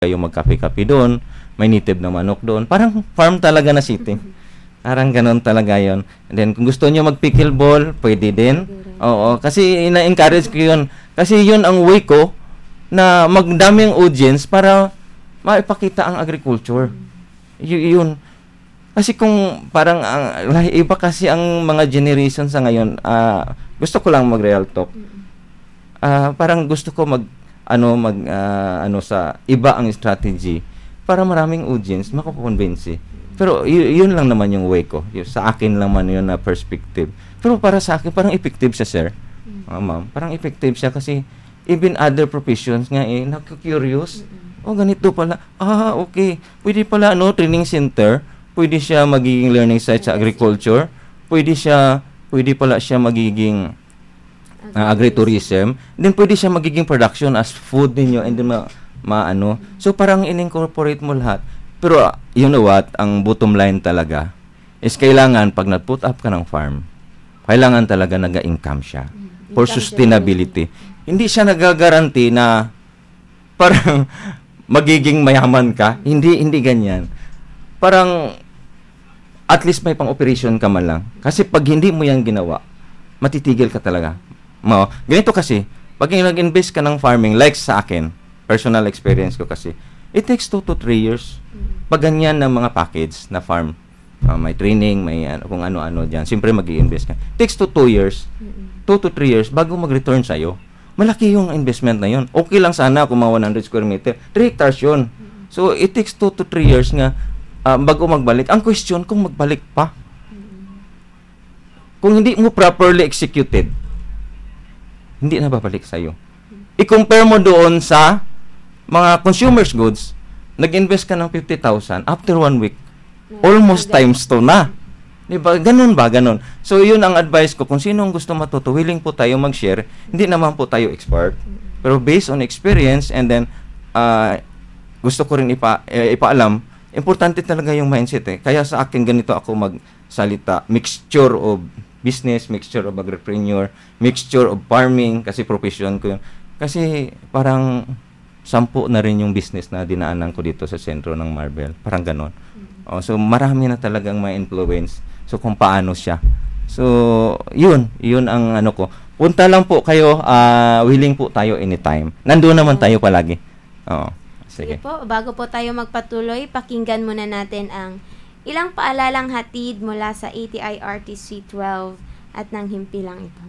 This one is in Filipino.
kayo magkape-kape doon, may native na manok doon. Parang farm talaga na city. Parang ganun talaga yon. And then, kung gusto nyo mag-pickleball, pwede din. Oo, kasi ina-encourage ko yun. Kasi yun ang way ko na magdaming audience para maipakita ang agriculture. Yun. Kasi kung parang iba kasi ang mga generation sa ngayon, gusto ko lang mag-real talk. Parang gusto ko sa iba ang strategy para maraming audience makakonvince. Pero yun lang naman yung way ko. Sa akin lang man yun na perspective. Pero para sa akin, parang effective siya, sir. Ma'am, parang effective siya kasi even other professions nga naku-curious. Ganito pala. Okay. Pwede pala, training center. Pwede siya magiging learning site sa agriculture. Pwede pala siya magiging agritourism. Then pwede siya magiging production as food ninyo and then So parang in-incorporate mo lahat. Pero you know what, ang bottom line talaga is kailangan pag nag-put up ka ng farm, kailangan talaga nag-income siya for sustainability. Hindi siya nagagaranti na parang magiging mayaman ka. Hindi ganyan. Parang at least may pang-operation ka man lang. Kasi pag hindi mo yan ginawa, matitigil ka talaga. Ganito kasi, pag nag-invest ka ng farming, like sa akin, personal experience ko kasi, it takes 2 to 3 years. Pag ganyan ng mga package na farm, may training, may kung ano-ano dyan, siyempre mag-i-invest ka. It takes 2 years, 2 to 3 years bago mag-return sa'yo. Malaki yung investment na yun. Okay lang sana kung mga 100 square meter. 3 hectares yun. So, it takes 2 to 3 years nga bago magbalik. Ang question, kung magbalik pa. Kung hindi mo properly executed, hindi na babalik sa'yo. I-compare mo doon sa mga consumers goods, nag-invest ka ng 50,000, after 1 week, almost times 2 na. Diba? Ganun ba? Ganun. So, yun ang advice ko. Kung sinong gusto matuto, willing po tayo mag-share. Hindi naman po tayo expert. Pero based on experience, and then, gusto ko rin ipaalam, importante talaga yung mindset Kaya sa akin, ganito ako magsalita. Mixture of business, mixture of agripreneur, mixture of farming, kasi profession ko yun. Kasi parang 10 na rin yung business na dinaanan ko dito sa sentro ng Marbel. Parang ganon. So, marami na talagang may influence. So, kung paano siya. So, yun ang ko. Punta lang po kayo, willing po tayo anytime. Nandoon naman tayo palagi. Sige po, bago po tayo magpatuloy, pakinggan muna natin ang ilang paalalang hatid mula sa ATI RTC 12 at ng himpilang ito.